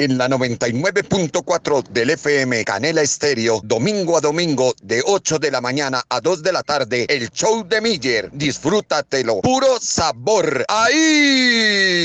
en la 99.4 del FM Canela Estéreo, domingo a domingo de 8 de la mañana a 2 de la tarde, el show de Miller. Disfrútatelo, puro sabor. ¡Ahí!